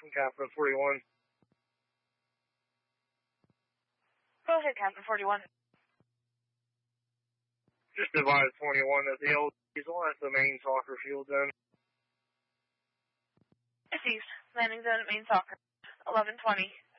from Captain 41. Go ahead, Captain 41. Just advised 21 that the old diesel at the main soccer field zone. East, landing zone at main soccer, 11:20.